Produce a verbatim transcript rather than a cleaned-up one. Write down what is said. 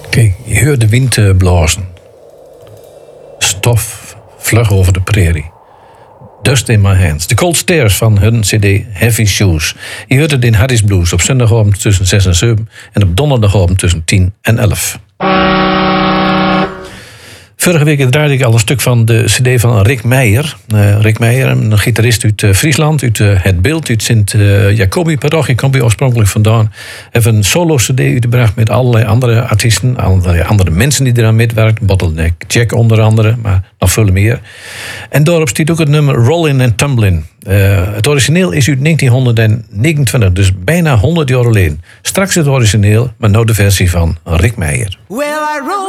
Kijk, je hoort de wind uh, blazen. Stof vlug over de prairie. Dust in my hands. De Cold Stairs van hun cd Heavy Shoes. Je hoort het in Harry's Blues op zondagavond tussen zes en zeven en op donderdagavond tussen tien en elf. Vorige week draaide ik al een stuk van de cd van Rick Meijer. Uh, Rick Meijer, een gitarist uit uh, Friesland, uit uh, Het Beeld, uit Sint-Jacobi-parochie, komt hij oorspronkelijk vandaan. Heeft een solo-cd uitgebracht met allerlei andere artiesten, allerlei andere mensen die eraan meewerken. Bottleneck Jack onder andere, maar nog veel meer. En daarop staat ook het nummer Rollin' and Tumblin'. Uh, het origineel is uit negentien negenentwintig, dus bijna honderd jaar geleden. Straks het origineel, maar nou de versie van Rick Meijer. Well, I roll